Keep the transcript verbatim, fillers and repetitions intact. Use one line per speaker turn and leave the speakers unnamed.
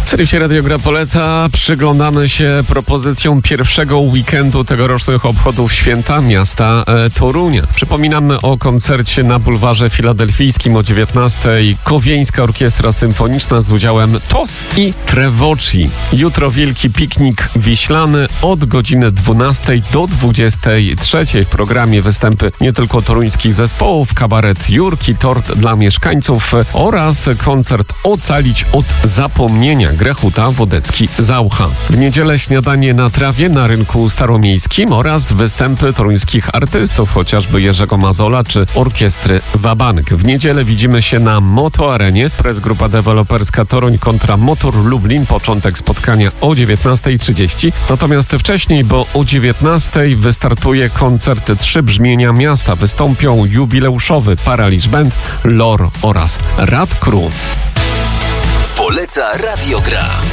W serwisie Radiogra poleca przyglądamy się propozycjom pierwszego weekendu tegorocznych obchodów święta miasta e, Torunia. Przypominamy o koncercie na Bulwarze Filadelfijskim o dziewiętnastej. Kowieńska Orkiestra Symfoniczna z udziałem T O S i Trevoci. Jutro wielki piknik wiślany od godziny dwunastej do dwudziestej trzeciej. W programie występy nie tylko toruńskich zespołów, kabaret Jurki, tort dla mieszkańców oraz koncert Ocalić od zapomnienia Grechuta Wodecki-Zaucha. W niedzielę śniadanie na trawie na rynku staromiejskim oraz występy toruńskich artystów, chociażby Jerzego Mazola czy orkiestry Wabank. W niedzielę widzimy się na Moto Arenie. Press Grupa Deweloperska Toruń kontra Motor Lublin. Początek spotkania o dziewiętnastej trzydzieści. Natomiast wcześniej, bo o dziewiętnastej wystartuje koncert Trzy Brzmienia Miasta. Wystąpią jubileuszowy Paraliż Band, Lor oraz Rad Crew.
Poleca Radiogra.